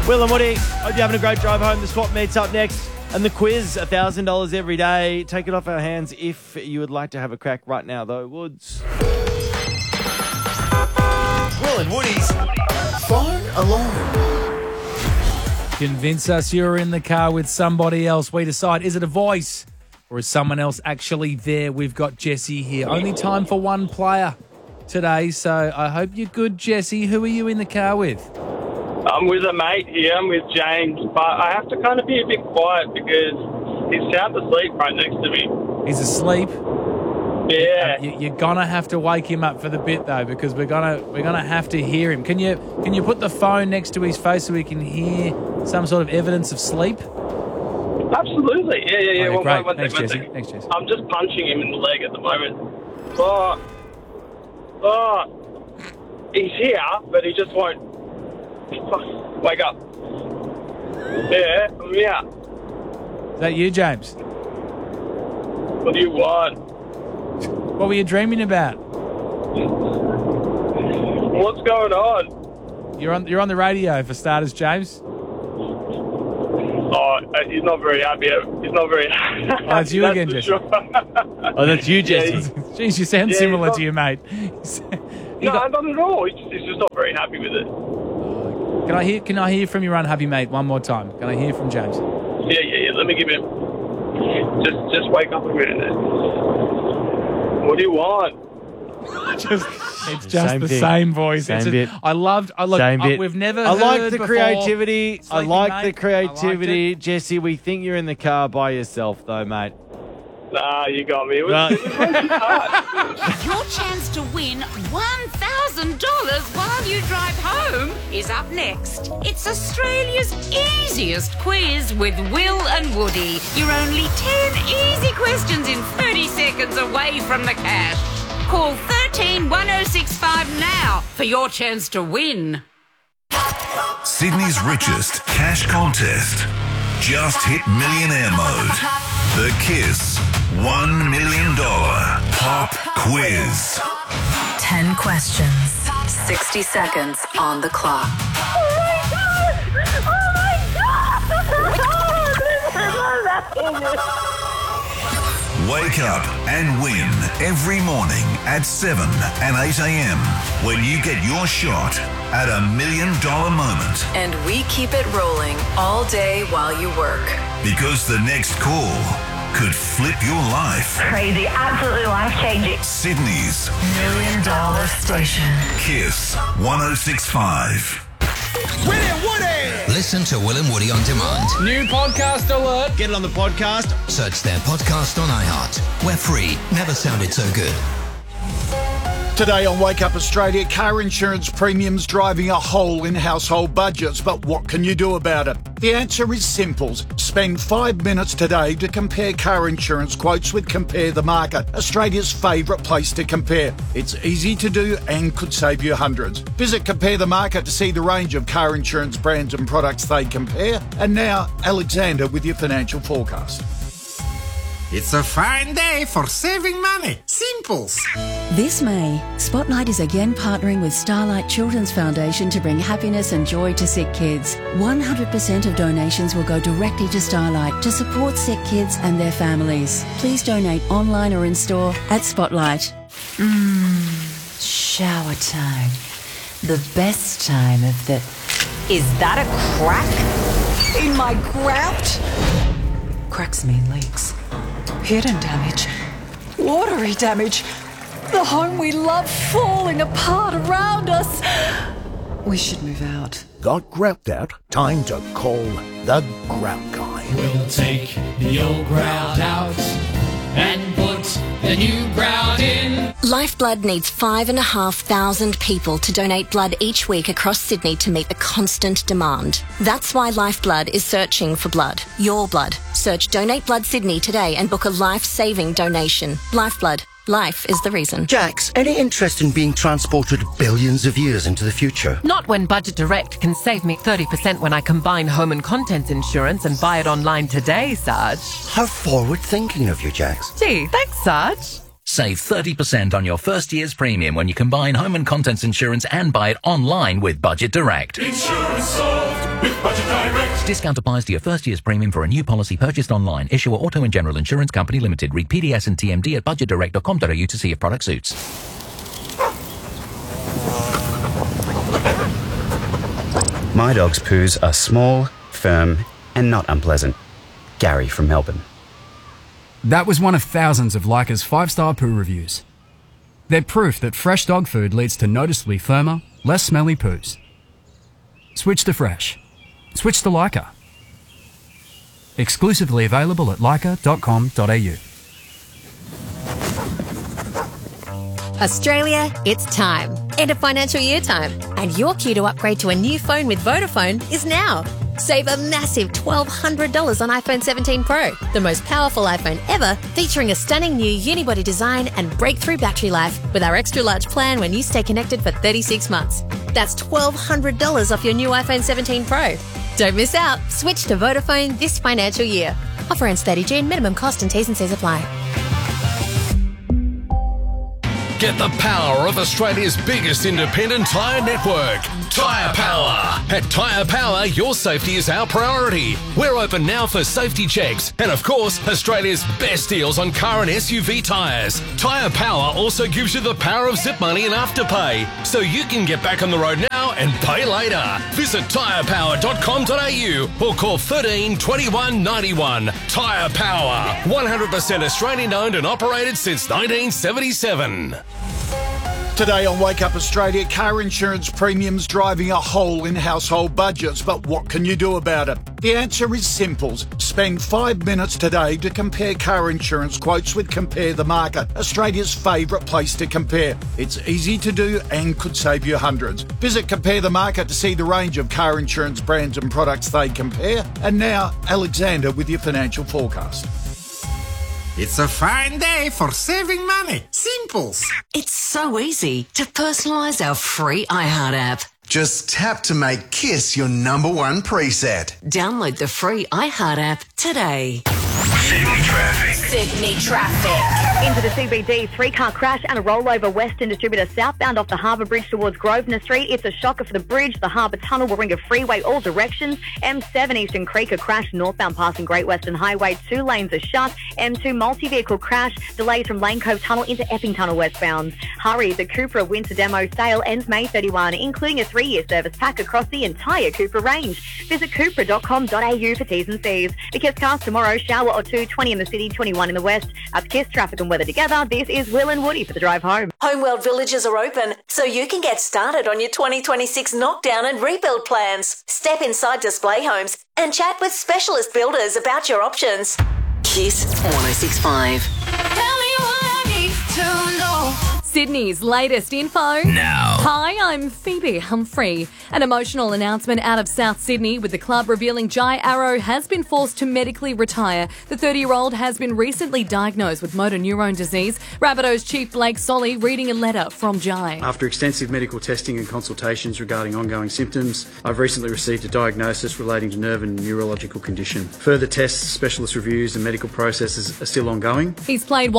Will and Woody, hope you're having a great drive home. The swap meets up next. And the quiz, $1,000 every day. Take it off our hands if you would like to have a crack right now, though. Woods. Will and Woody's Phone Alarm. Convince us you're in the car with somebody else. We decide, is it a voice or is someone else actually there? We've got Jesse here. Only time for one player today, so I hope you're good, Jesse. Who are you in the car with? I'm with a mate here. I'm with James, but I have to kind of be a bit quiet because he's sound asleep right next to me. He's asleep. Yeah. You're gonna have to wake him up for the bit though, because we're gonna have to hear him. Can you put the phone next to his face so we can hear some sort of evidence of sleep? Absolutely. Yeah. Okay, great. One Thanks, second. Jesse. Thanks, Jesse. I'm just punching him in the leg at the moment. He's here, but he just won't. Wake up. Yeah, I'm here. Is that you, James? What do you want? What were you dreaming about? What's going on? You're on the radio for starters, James. Oh, he's not very happy. He's not very happy. Oh, that's you again, Jesse. Sure. Oh, that's you, Jesse. Jeez, you sound similar to your mate. Not at all. He's just not very happy with it. Can I hear from your unhappy mate one more time? Can I hear from James? Yeah. Let me give him. Just wake up a minute. What do you want? It's just the same voice. Same bit. We've never I like heard the before. creativity. I Sleepy like mate. the creativity. I liked Jesse, we think you're in the car by yourself, though, mate. Nah, you got me. It was Your chance to win $1,000 while you drive home is up next. It's Australia's easiest quiz with Will and Woody. You're only 10 easy questions in 30 seconds away from the cash. Call 131065 now for your chance to win. Sydney's richest cash contest. Just hit millionaire mode. The KISS $1 million pop quiz. 10 questions, 60 seconds on the clock. Wake up and win every morning at 7 and 8 a.m. when you get your shot at $1 million moment. And we keep it rolling all day while you work. Because the next call could flip your life. Crazy, absolutely life-changing. Sydney's $1 million station. KISS 106.5. Will and Woody. Listen to Will and Woody on demand. New podcast alert. Get it on the podcast. Search their podcast on iHeart. We're free. Never sounded so good. Today on Wake Up Australia, car insurance premiums driving a hole in household budgets. But what can you do about it? The answer is simple. Spend 5 minutes today to compare car insurance quotes with Compare the Market, Australia's favourite place to compare. It's easy to do and could save you hundreds. Visit Compare the Market to see the range of car insurance brands and products they compare. And now, Alexander with your financial forecast. It's a fine day for saving money. Simples. This May, Spotlight is again partnering with Starlight Children's Foundation to bring happiness and joy to sick kids. 100% of donations will go directly to Starlight to support sick kids and their families. Please donate online or in store at Spotlight. Shower time. The best time of the... Is that a crack in my grout? Cracks mean leaks. Hidden damage. Watery damage. The home we love falling apart around us. We should move out. Got grout out? Time to call the Grout Guy. We'll take the old grout out and put the new grout in. Lifeblood needs 5,500 people to donate blood each week across Sydney to meet the constant demand. That's why Lifeblood is searching for blood. Your blood. Search Donate Blood Sydney today and book a life-saving donation. Lifeblood. Life is the reason. Jax, any interest in being transported billions of years into the future? Not when Budget Direct can save me 30% when I combine home and contents insurance and buy it online today, Sarge. How forward-thinking of you, Jax. Gee, thanks, Sarge. Save 30% on your first year's premium when you combine home and contents insurance and buy it online with Budget Direct. Insurance solved with Budget Direct. Discount applies to your first year's premium for a new policy purchased online. Issuer Auto and General Insurance Company Limited. Read PDS and TMD at budgetdirect.com.au to see if product suits. My dog's poos are small, firm, and not unpleasant. Gary from Melbourne. That was one of thousands of Leica's 5-star poo reviews. They're proof that fresh dog food leads to noticeably firmer, less smelly poos. Switch to fresh. Switch to Leica. Exclusively available at leica.com.au. Australia, it's time. End of financial year time. And your queue to upgrade to a new phone with Vodafone is now. Save a massive $1,200 on iPhone 17 Pro, the most powerful iPhone ever, featuring a stunning new unibody design and breakthrough battery life with our extra large plan when you stay connected for 36 months. That's $1,200 off your new iPhone 17 Pro. Don't miss out. Switch to Vodafone this financial year. Offer ends 30 June. Minimum cost and T's and C's apply. Get the power of Australia's biggest independent tyre network, Tyre Power. At Tyre Power, your safety is our priority. We're open now for safety checks and, of course, Australia's best deals on car and SUV tyres. Tyre Power also gives you the power of zip money and afterpay, so you can get back on the road now and pay later. Visit tyrepower.com.au or call 13 21 91. Tyre Power, 100% Australian owned and operated since 1977. Today on Wake Up Australia, car insurance premiums driving a hole in household budgets. But what can you do about it? The answer is simple. Spend 5 minutes today to compare car insurance quotes with Compare the Market, Australia's favourite place to compare. It's easy to do and could save you hundreds. Visit Compare the Market to see the range of car insurance brands and products they compare. And now, Alexander with your financial forecast. It's a fine day for saving money. Simples. It's so easy to personalise our free iHeart app. Just tap to make Kiss your #1 preset. Download the free iHeart app today. Sydney traffic. Sydney traffic. Into the CBD, 3-car crash and a rollover Western Distributor southbound off the Harbour Bridge towards Grosvenor Street. It's a shocker for the bridge. The Harbour Tunnel, Warringah Freeway, all directions. M7 Eastern Creek, a crash northbound passing Great Western Highway. 2 lanes are shut. M2 multi-vehicle crash. Delays from Lane Cove Tunnel into Epping Tunnel westbound. Hurry, the Cupra Winter Demo sale ends May 31, including a 3-year service pack across the entire Cupra range. Visit cupra.com.au for T's and C's. The Kiss cast tomorrow, shower or two, 20 in the city, 21 in the west. Up to Kiss, traffic and weather together. This is Will and Woody for the drive home. Homeworld Villages are open, so you can get started on your 2026 knockdown and rebuild plans. Step inside Display Homes and chat with specialist builders about your options. Kiss 1065. Tell me what I need to know. Sydney's latest info. Now. Hi, I'm Phoebe Humphrey. An emotional announcement out of South Sydney with the club revealing Jai Arrow has been forced to medically retire. The 30-year-old has been recently diagnosed with motor neurone disease. Rabbitohs chief Blake Solly reading a letter from Jai. After extensive medical testing and consultations regarding ongoing symptoms, I've recently received a diagnosis relating to nerve and neurological condition. Further tests, specialist reviews and medical processes are still ongoing. He's played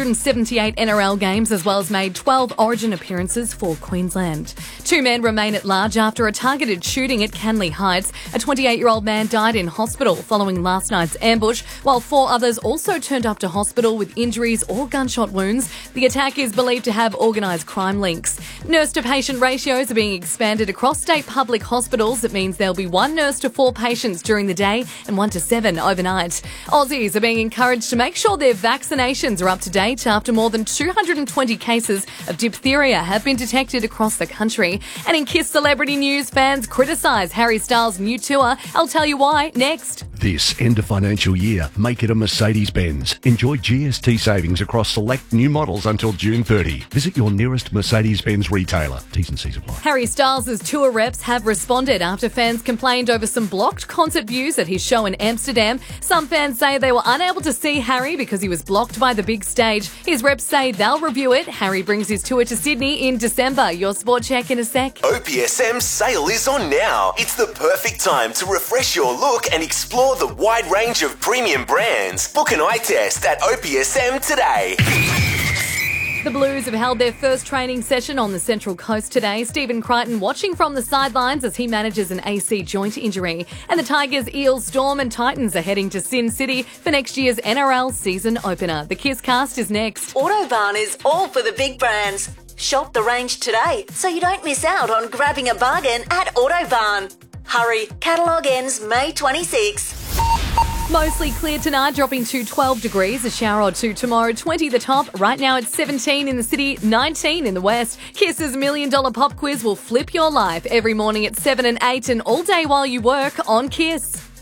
178 NRL games as well as made 12 Origin appearances for Queensland. 2 men remain at large after a targeted shooting at Canley Heights. A 28-year-old man died in hospital following last night's ambush, while 4 others also turned up to hospital with injuries or gunshot wounds. The attack is believed to have organised crime links. Nurse-to-patient ratios are being expanded across state public hospitals. That means there'll be 1 nurse to 4 patients during the day and 1 to 7 overnight. Aussies are being encouraged to make sure their vaccinations are up to date after more than 220 cases of diphtheria have been detected across the country. And in Kiss Celebrity News, fans criticise Harry Styles' new tour. I'll tell you why next. This end of financial year, make it a Mercedes-Benz. Enjoy GST savings across select new models until June 30. Visit your nearest Mercedes-Benz retailer. T's and C's apply. Harry Styles' tour reps have responded after fans complained over some blocked concert views at his show in Amsterdam. Some fans say they were unable to see Harry because he was blocked by the big stage. His reps say they'll review it. Harry brings his tour to Sydney in December. Your sport check in a sec. OPSM's sale is on now. It's the perfect time to refresh your look and explore the wide range of premium brands. Book an eye test at OPSM today. The Blues have held their first training session on the Central Coast today. Stephen Crichton watching from the sidelines as he manages an AC joint injury. And the Tigers, Eels, Storm and Titans are heading to Sin City for next year's NRL season opener. The Kiss Cast is next. Autobarn is all for the big brands. Shop the range today so you don't miss out on grabbing a bargain at Autobarn. Hurry, catalogue ends May 26. Mostly clear tonight, dropping to 12 degrees. A shower or two tomorrow, 20 the top. Right now it's 17 in the city, 19 in the west. Kiss's $1 Million Pop Quiz will flip your life every morning at 7 and 8 and all day while you work on Kiss.